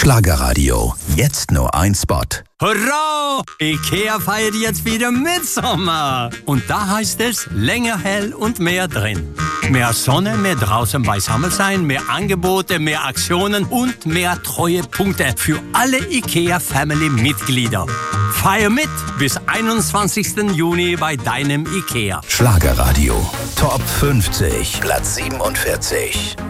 Schlagerradio. Jetzt nur ein Spot. Hurra! IKEA feiert jetzt wieder Mitsommer. Und da heißt es länger hell und mehr drin. Mehr Sonne, mehr draußen beisammen sein, mehr Angebote, mehr Aktionen und mehr Treuepunkte für alle IKEA-Family-Mitglieder. Feier mit bis 21. Juni bei deinem IKEA. Schlagerradio. Top 50. Platz 47.